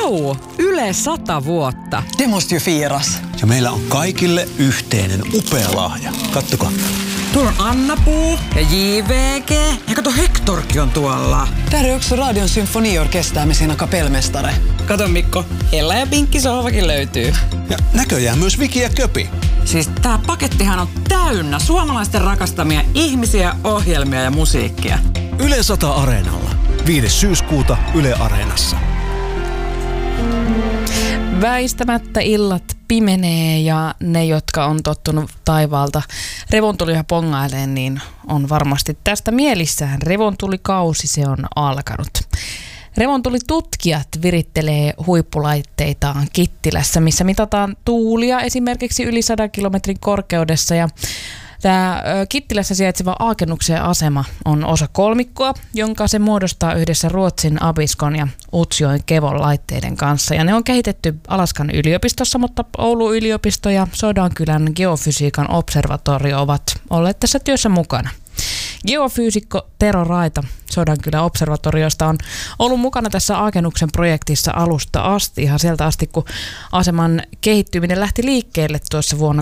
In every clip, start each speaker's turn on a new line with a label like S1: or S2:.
S1: Wow! Yle 100 vuotta.
S2: Det måste ju firas.
S3: Ja meillä on kaikille yhteinen upea lahja. Kattokaa.
S1: Tuolla on Anna-Puu ja JVG. Ja kato, Hektorkin on tuolla.
S2: Där är också Radion symfoniorkester med sina kapellmästare.
S1: Kato Mikko, Ella ja Pinkki sohvakin löytyy.
S3: Ja näköjään myös Viki ja Köpi.
S1: Siis tää pakettihan on täynnä suomalaisten rakastamia ihmisiä, ohjelmia ja musiikkia.
S3: Yle 100 Areenalla. 5. syyskuuta Yle Areenassa.
S4: Väistämättä illat pimenee ja ne, jotka on tottunut taivaalta revontulia pongailemaan, niin on varmasti tästä mielissään. Revontulikausi, se on alkanut. Revontulitutkijat virittelee huippulaitteitaan Kittilässä, missä mitataan tuulia esimerkiksi yli 100 kilometrin korkeudessa. Ja tämä Kittilässä sijaitseva Aakennuksen asema on osa kolmikkoa, jonka se muodostaa yhdessä Ruotsin Abiskon ja Utsjoen Kevon laitteiden kanssa. Ja ne on kehitetty Alaskan yliopistossa, mutta Oulun yliopisto ja Sodankylän geofysiikan observatorio ovat olleet tässä työssä mukana. Geofyysikko Tero Raita Sodankylän observatoriosta on ollut mukana tässä Aakennuksen projektissa alusta asti, ihan sieltä asti, kun aseman kehittyminen lähti liikkeelle tuossa vuonna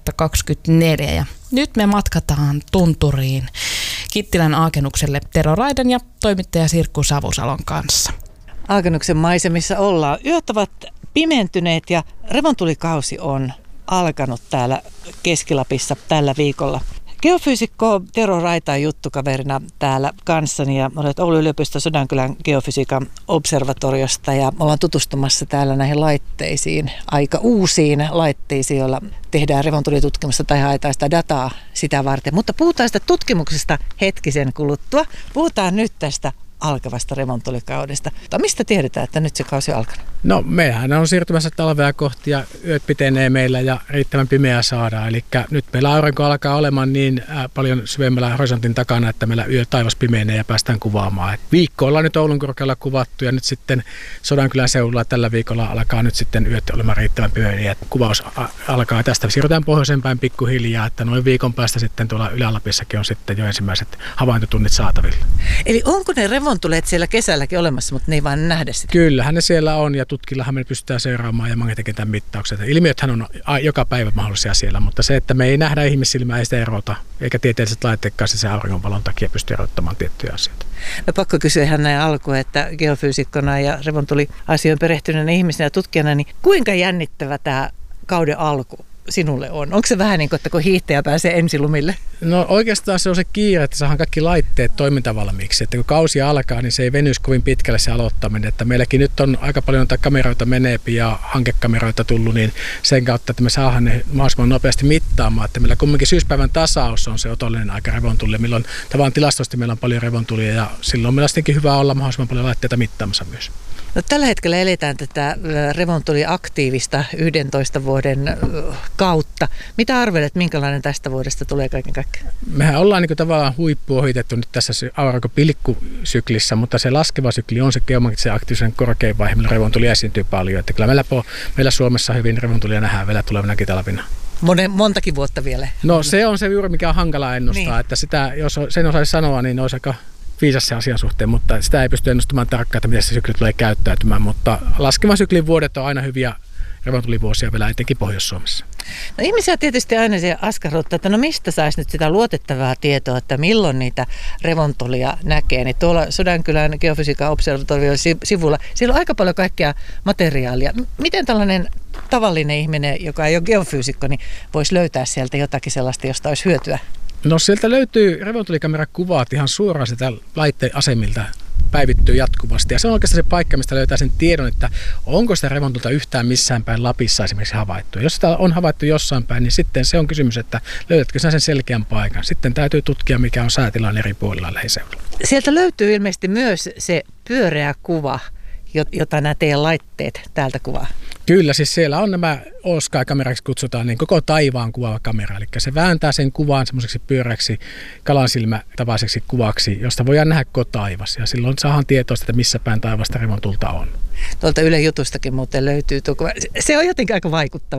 S4: 2024. Ja nyt me matkataan tunturiin Kittilän Aakennukselle Tero Raidan ja toimittaja Sirkku Savusalon kanssa.
S5: Aakennuksen maisemissa ollaan. Yöt ovat pimentyneet ja revontulikausi on alkanut täällä Keski-Lapissa tällä viikolla. Geofyysikko Tero Raita on juttukaverina täällä kanssani ja olet Oulun yliopiston Sodankylän geofysiikan observatoriosta ja ollaan tutustumassa täällä näihin laitteisiin, aika uusiin laitteisiin, joilla tehdään revontulitutkimusta tai haetaan sitä dataa sitä varten. Mutta puhutaan sitä tutkimuksesta hetkisen kuluttua. Puhutaan nyt tästä alkavasta revontulikaudesta. Mistä tiedetään, että nyt se kausi on alkanut?
S6: No mehän on siirtymässä talvea kohti ja yöt pitenee meillä ja riittävän pimeää saadaan. Eli nyt meillä aurinko alkaa olemaan niin paljon syvemmällä horisontin takana, että meillä taivas pimenee ja päästään kuvaamaan. Viikko ollaan nyt Oulun korkealla kuvattu ja nyt sitten Sodankylän seudulla tällä viikolla alkaa nyt sitten yöt olemaan riittävän pimeää. Kuvaus alkaa tästä. Siirrytään pohjoisempään pikkuhiljaa, että noin viikon päästä sitten tuolla Ylä-Lapissakin on sitten jo ensimmäiset havaintotunnit saatavilla.
S5: Eli onko ne revontulet siellä kesälläkin olemassa, mutta ne ei vaan nähdä sitä?
S6: Kyllähän ne siellä on ja tutkillahan me pystytään seuraamaan ja magneettikentän mittaukset. Ilmiöthän on joka päivä mahdollisia siellä, mutta se, että me ei nähdä ihmissilmää, ei sitä erota, eikä tieteelliset laitteetkaan se auringonvalon takia pysty erottamaan tiettyjä asioita.
S5: No pakko kysyä ihan näin alkuun, että geofyysikkona ja revontuliasioon perehtyneenä ihmisenä ja tutkijana, niin kuinka jännittävä tämä kauden alku sinulle on? Onko se vähän niin kuin, että kun hiihtäjä pääsee ensilumille?
S6: No oikeastaan se on se kiire, että saadaan kaikki laitteet toimintavalmiiksi. Että kun kausi alkaa, niin se ei venyisi kovin pitkälle se aloittaminen. Että meilläkin nyt on aika paljon kameroita meneepi ja hankekameroita tullut, niin sen kautta, että me saadaan ne mahdollisimman nopeasti mittaamaan. Että meillä kumminkin syyspäivän tasaus on se otollinen aika revontulille, milloin tavan tilastosti meillä on paljon revontulia ja silloin meillä on sittenkin hyvä olla mahdollisimman paljon laitteita mittaamassa myös.
S5: No, tällä hetkellä eletään tätä revontuliaktiivista 11 vuoden kautta. Mitä arvelet, minkälainen tästä vuodesta tulee kaiken kaikkiaan?
S6: Mehän ollaan niin tavallaan huippu ohitettu nyt tässä aurinkopilkkusyklissä, mutta se laskeva sykli on se geomagneettisen aktiivisen korkein vaihe, millä revontulia esiintyy paljon. Että kyllä meillä Suomessa hyvin revontulia nähdään vielä tulevinakin talvina.
S5: Montakin vuotta vielä.
S6: No se on se juuri, mikä on hankala ennustaa. Niin. Että sitä, jos sen osaisi sanoa, niin olisi aika viisas se asian suhteen, mutta sitä ei pysty ennustamaan tarkkaan, että miten se sykli tulee käyttäytymään. Mutta laskevan syklin vuodet on aina hyviä revontulivuosia vielä etenkin Pohjois-Suomessa.
S5: No ihmisiä tietysti aina se askarruttaa, että no mistä saisi nyt sitä luotettavaa tietoa, että milloin niitä revontulia näkee. Niin tuolla Sodankylän geofysiikan observatorion sivulla, siellä on aika paljon kaikkea materiaalia. Miten tällainen tavallinen ihminen, joka ei ole geofyysikko, niin voisi löytää sieltä jotakin sellaista, josta olisi hyötyä?
S6: No sieltä löytyy revontulikamerakuvat ihan suoraan sitä laitteen asemilta päivittyy jatkuvasti. Ja se on oikeastaan se paikka, mistä löytää sen tiedon, että onko sitä revontulta yhtään missään päin Lapissa esimerkiksi havaittu. Jos sitä on havaittu jossain päin, niin sitten se on kysymys, että löydätkö sinä sen selkeän paikan. Sitten täytyy tutkia, mikä on säätilanne eri puolilla lähiseudulla.
S5: Sieltä löytyy ilmeisesti myös se pyöreä kuva, jota nämä teidän laitteet täältä kuvaa.
S6: Kyllä, siis siellä on nämä all-sky-kameraksi kutsutaan niin koko taivaan kuvaava kamera. Eli se vääntää sen kuvan semmoiseksi pyöreäksi kalansilmätavaiseksi kuvaksi, josta voidaan nähdä koko taivas. Ja silloin saadaan tietoa, että missä päin taivasta revontulta on.
S5: Tuolta Ylen jutustakin muuten löytyy tuo kuva. Se on jotenkin aika vaikuttava.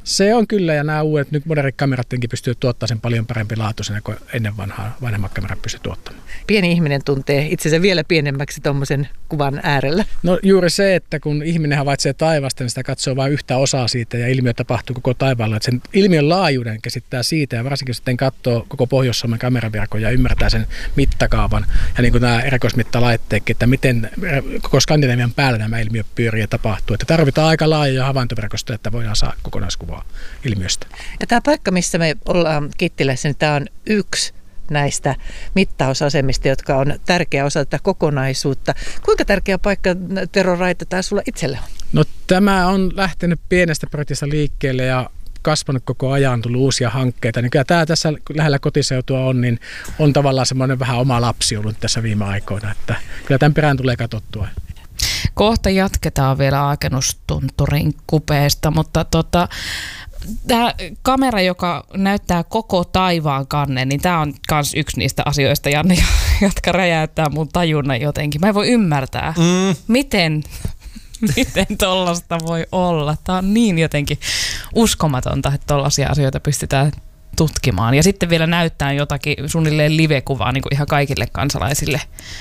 S6: Se on kyllä, ja nämä uudet nyt modernit kamerattenkin pystyy tuottamaan sen paljon parempi laatuisena kuin ennen vanhemmat kamerat pystyy tuottamaan.
S5: Pieni ihminen tuntee itsensä vielä pienemmäksi tuommoisen kuvan äärellä.
S6: No juuri se, että kun ihminen havaitsee taivasta, niin sitä katsoo vain yhtä osaa siitä ja ilmiö tapahtuu koko taivaalla. Että sen ilmiön laajuuden käsittää siitä ja varsinkin sitten katsoo koko Pohjois-Suomen kameraverkon ja ymmärtää sen mittakaavan ja niin kuin nämä erikoismittalaitteetkin, että miten koko Skandinavian päällä nämä ilmiöt pyörii ja tapahtuu. Että tarvitaan aika laajoja havaintoverkostoja, että voidaan saada kokonaiskuvaa ilmiöstä.
S5: Ja tämä paikka, missä me ollaan Kittilässä, niin tämä on yksi näistä mittausasemista, jotka on tärkeä osa tätä kokonaisuutta. Kuinka tärkeä paikka, Tero Raita, tämä sulla itselle on?
S6: No tämä on lähtenyt pienestä projektista liikkeelle ja kasvanut koko ajan, tullut uusia hankkeita. Niin kyllä tämä tässä lähellä kotiseutua on, niin on tavallaan semmoinen vähän oma lapsi ollut tässä viime aikoina. Että kyllä tämän perään tulee katsottua.
S4: Kohta jatketaan vielä Aakenustunturin kupeesta, mutta tämä kamera, joka näyttää koko taivaan kannen, niin tämä on myös yksi niistä asioista, Janne, jotka räjäyttää mun tajunnan jotenkin. Mä en voi ymmärtää, miten tollaista voi olla. Tämä on niin jotenkin uskomatonta, että tollaisia asioita pystytään tutkimaan. Ja sitten vielä näyttää jotakin suunnilleen live-kuvaa niin kuin ihan kaikille kansalaisille.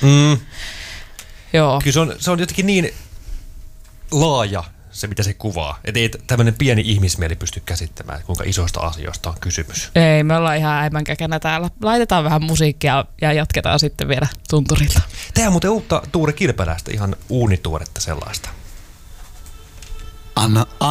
S4: Joo.
S7: Kyllä se on jotenkin niin laaja se, mitä se kuvaa. Että ei tämmöinen pieni ihmismieli pysty käsittämään, kuinka isoista asioista on kysymys.
S4: Ei, me ollaan ihan äimänkäkänä täällä. Laitetaan vähän musiikkia ja jatketaan sitten vielä tunturilta.
S7: Tämä on muuten uutta Tuure Kilpeläistä, ihan uunituoretta sellaista.
S3: Anna